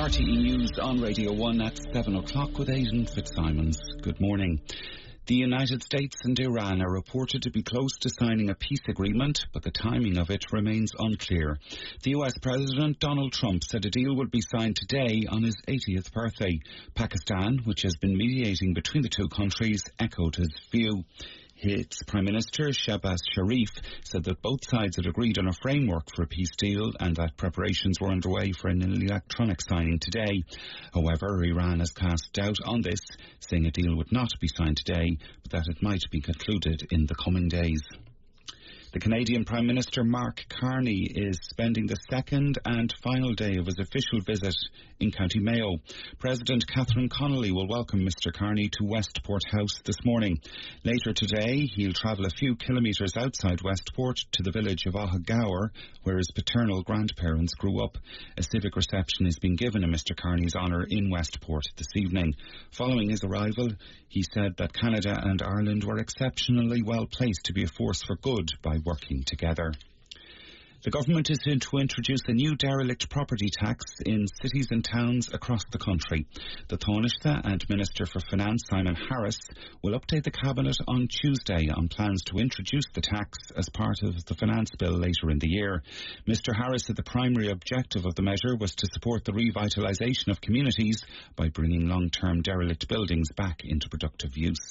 RTE News on Radio 1 at 7 o'clock with Aidan Fitzsimons. Good morning. The United States and Iran are reported to be close to signing a peace agreement, but the timing of it remains unclear. The US President Donald Trump said a deal would be signed today on his 80th birthday. Pakistan, which has been mediating between the two countries, echoed his view. Its Prime Minister, Shehbaz Sharif, said that both sides had agreed on a framework for a peace deal and that preparations were underway for an electronic signing today. However, Iran has cast doubt on this, saying a deal would not be signed today, but that it might be concluded in the coming days. The Canadian Prime Minister Mark Carney is spending the second and final day of his official visit in County Mayo. President Catherine Connolly will welcome Mr Carney to Westport House this morning. Later today, he'll travel a few kilometres outside Westport to the village of Ahagaur, where his paternal grandparents grew up. A civic reception is being given in Mr Carney's honour in Westport this evening. Following his arrival, he said that Canada and Ireland were exceptionally well placed to be a force for good by working together. The government is in to introduce a new derelict property tax in cities and towns across the country. The Taoiseach and Minister for Finance Simon Harris will update the Cabinet on Tuesday on plans to introduce the tax as part of the finance bill later in the year. Mr Harris said the primary objective of the measure was to support the revitalisation of communities by bringing long-term derelict buildings back into productive use.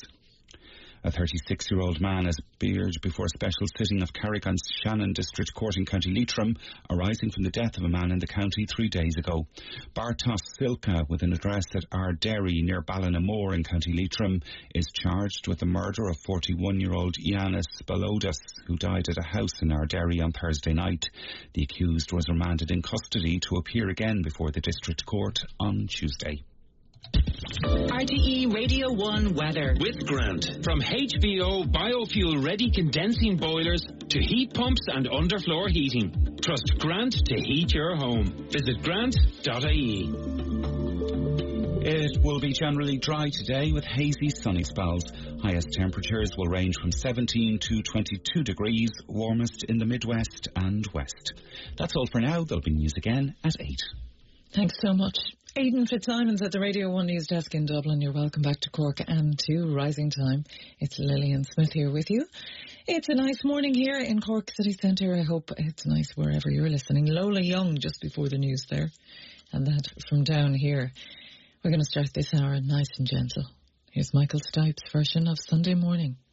A 36-year-old man has appeared before a special sitting of Carrick-on Shannon District Court in County Leitrim, arising from the death of a man in the county 3 days ago. Bartos Silka, with an address at Ardderry near Ballinamore in County Leitrim, is charged with the murder of 41-year-old Yanis Balodis, who died at a house in Ardderry on Thursday night. The accused was remanded in custody to appear again before the District Court on Tuesday. RTE Radio 1 weather. With Grant. From HVO biofuel ready condensing boilers to heat pumps and underfloor heating. Trust Grant to heat your home. Visit grant.ie. It will be generally dry today with hazy sunny spells. Highest temperatures will range from 17 to 22 degrees, warmest in the Midwest and West. That's all for now. There'll be news again at 8. Thanks so much. Aidan Fitzsimons at the Radio 1 News Desk in Dublin. You're welcome back to Cork and to Rising Time. It's Lillian Smith here with you. It's a nice morning here in Cork City Centre. I hope it's nice wherever you're listening. Lola Young just before the news there. And that from down here. We're going to start this hour nice and gentle. Here's Michael Stipe's version of Sunday Morning.